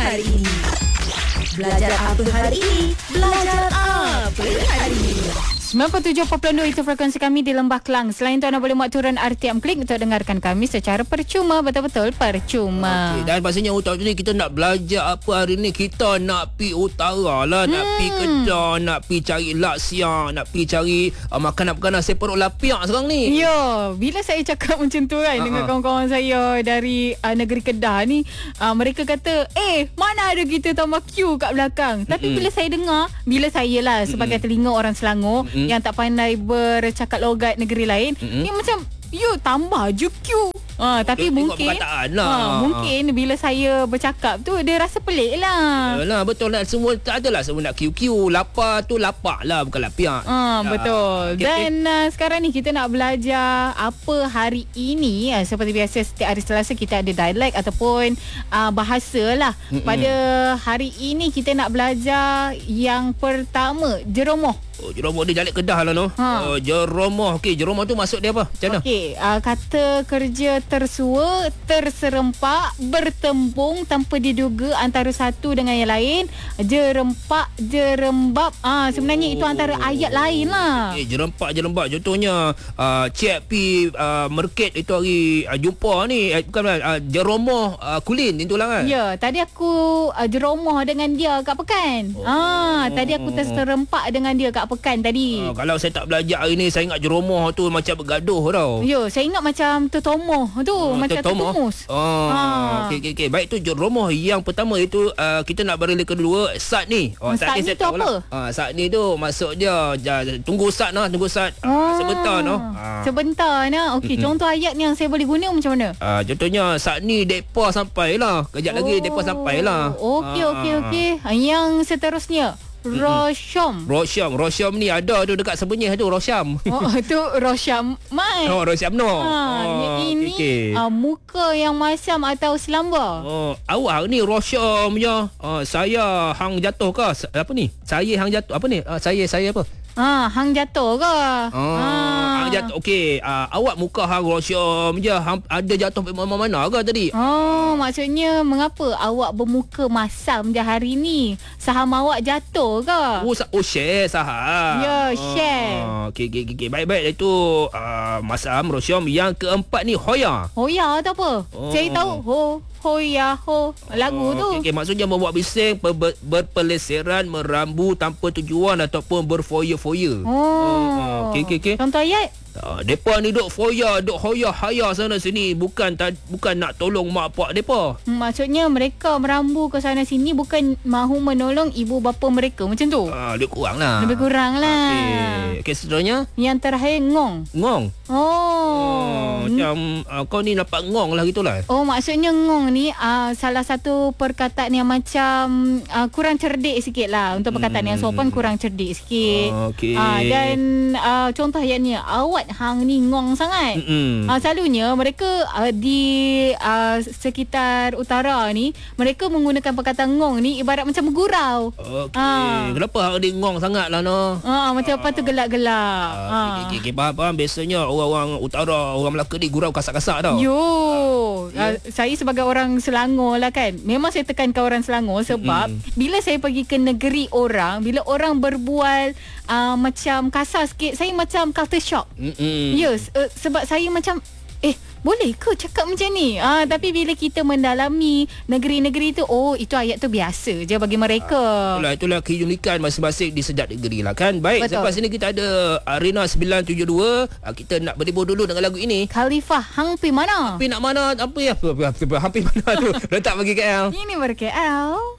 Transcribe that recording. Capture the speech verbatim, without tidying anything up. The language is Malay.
hari ini? Belajar apa hari ini? Belajar apa hari ini? sembilan puluh tujuh perpuluhan dua itu frekuensi kami di Lembah Kelang. Selain itu anda boleh muat turun R T M Klik untuk dengarkan kami secara percuma. Betul-betul percuma. Okay, dan pastinya utara ni kita nak belajar apa hari ni. Kita nak pi utara lah. Nak Hmm. pi Kedah, nak pi cari laksia, nak pi cari uh, makanan-makanan saya perut lapiak sekarang ni. Ya, bila saya cakap macam tu kan uh-huh. dengan kawan-kawan saya dari uh, negeri Kedah ni, uh, mereka kata, eh, mana ada kita tambah queue kat belakang. Tapi mm-hmm. bila saya dengar, bila saya lah sebagai mm-hmm. telinga orang Selangor mm-hmm. yang tak pandai bercakap logat negeri lain, mm-hmm. ni macam, yo, tambah je queue. Ha, tapi Tengok mungkin lah. ha, mungkin bila saya bercakap tu dia rasa pelik lah. Yalah, betul lah. Semua tak adalah semua nak Q-Q. Lapar tu lapak lah, bukan lapiak. Ha, ya. Betul. Okay, Dan okay. Uh, sekarang ni kita nak belajar apa hari ini. uh, Seperti biasa setiap hari Selasa kita ada dialek ataupun uh, bahasa lah. Mm-mm. Pada hari ini kita nak belajar yang pertama, jeromoh. Oh, jeromoh dia dialek Kedah lah no. Ha. Oh, jeromoh. Okey, jeromoh tu maksud dia apa? Macam mana? Okey, uh, kata kerja tersua, terserempak, bertembung tanpa diduga antara satu dengan yang lain. Jerempak, jerembab. Ah, sebenarnya oh. itu antara ayat lain lah. Okey, jerempak, jerembab. Contohnya, uh, cik pi uh, merket itu hari uh, jumpa ni. Uh, bukan uh, jeromoh uh, kulin. Itulah kan? Ya, tadi aku uh, jeromoh dengan dia kat pekan. Oh. Ah, tadi aku terserempak dengan dia kat pekan tadi. Uh, kalau saya tak belajar hari ni, saya ingat jeromoh tu macam bergaduh tau. Ya, saya ingat macam tertomoh tu. Uh, macam tertumus. Oh, ha. okey, okey, okey. Baik, tu jeromoh yang pertama itu uh, kita nak berila kedua, sat ni. Oh, sat ni tu apa? Ah, sat ni tu maksud dia ja, tunggu sat nah, tunggu sat oh. uh, sebentar noh. Ah. Sebentar nah. Okey, mm-hmm. contoh ayat yang saya boleh guna macam mana? Ah, contohnya sat ni depa sampailah. Kejap oh. lagi depa sampailah. Okey, ah. okey, okey. Yang seterusnya Rosyam. Rosyam. Rosyam ni ada tu dekat Sebenyih tu, Rosyam. Oh, tu Rosyam mai. Oh, Rosyam no. Ha, oh, ini okay, okay. Uh, muka yang masam atau selamba. Oh, awak ni Rosyam je. Uh, saya hang jatuh ke? Apa ni? Saya hang jatuh. Apa ni? Uh, saya saya apa? Ha, hang jatuh ke? Oh, ha. Hang jatuh. Okey, uh, awak muka hang Rosyam je. Hang ada jatuh mana-mana ke tadi? Oh, maksudnya mengapa awak bermuka masam je hari ni? Saham awak jatuh ke? Oh, sa- oh share saham. Ya, share. Oh, okey, okey, okey. Baik-baik. Itu uh, masam Rosyam. Yang keempat ni Hoya. Hoya tu apa? Oh. Saya tahu. Ho, Hoya, ho. Lagu oh, tu. Okey, okay. Maksudnya membuat bising, ber- berpeleseran, merambu tanpa tujuan ataupun berfoya-foya. Oh. oh okey, okey, okey. Contoh ayat? Uh, depa ni duk foya, duk hoya haya sana sini, bukan ta- bukan nak tolong mak pak depa. Hmm, maksudnya mereka merambu ke sana sini bukan mahu menolong ibu bapa mereka macam tu. Ah, uh, lebih kurang lah. Lebih kurang lah. Okey, okay, seterusnya yang terakhir ngong. Ngong. Oh. oh macam uh, kau ni dapat ngong lah gitulah. Oh, maksudnya ngong ni uh, salah satu perkataan yang macam uh, kurang cerdik sikit lah. Untuk perkataan hmm. yang sopan kurang cerdik sikit. Oh, okey. Uh, dan uh, contoh ayatnya, awak hang ni ngong sangat. Uh, selalunya mereka uh, di uh, sekitar utara ni, mereka menggunakan perkataan ngong ni ibarat macam bergurau. Okey. Uh. Kenapa hang ni ngong sangat lah no? Uh, macam apa tu gelak-gelak. Uh, uh. Okey, okey, faham-faham. Biasanya orang-orang utara, orang Melaka ni gurau kasar-kasar tau. Yo, yeah. uh, saya sebagai orang Selangor lah kan. Memang saya tekankan orang Selangor sebab mm-hmm. bila saya pergi ke negeri orang, bila orang berbual uh, macam kasar sikit, saya macam culture shock. Mm-hmm. Yes, uh, sebab saya macam eh boleh ke cakap macam ni? Ah, tapi bila kita mendalami negeri-negeri tu, oh, itu ayat tu biasa je bagi mereka. Ah, itulah itulah keunikan masing-masing di setiap negeri lah kan. Baik, betul. Selepas ini kita ada Arena sembilan tujuh dua. Ah, kita nak berlibur dulu dengan lagu ini. Khalifah hang pi mana? Pi nak mana? Apa ya? Hampir mana tu? Letak bagi K L. Ini ber K L.